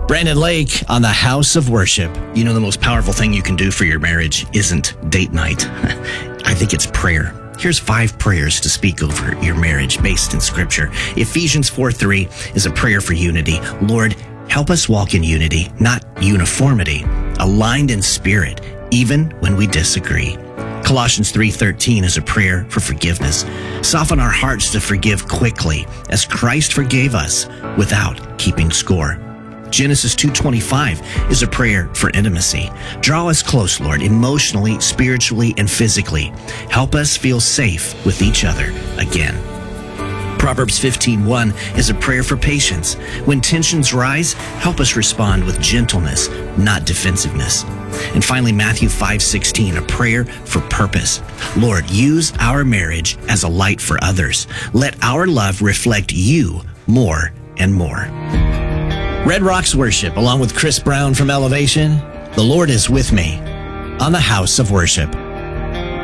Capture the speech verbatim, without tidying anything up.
Brandon Lake on the House of Worship. You know, the most powerful thing you can do for your marriage isn't date night. I think it's prayer. Here's five prayers to speak over your marriage based in Scripture. Ephesians four three is a prayer for unity. Lord, help us walk in unity, not uniformity, aligned in spirit, even when we disagree. Colossians three thirteen is a prayer for forgiveness. Soften our hearts to forgive quickly, as Christ forgave us without keeping score. Genesis two twenty-five is a prayer for intimacy. Draw us close, Lord, emotionally, spiritually, and physically. Help us feel safe with each other again. Proverbs fifteen one is a prayer for patience. When tensions rise, help us respond with gentleness, not defensiveness. And finally, Matthew five sixteen, a prayer for purpose. Lord, use our marriage as a light for others. Let our love reflect you more and more. Red Rocks Worship, along with Chris Brown from Elevation. The Lord is with me on the House of Worship.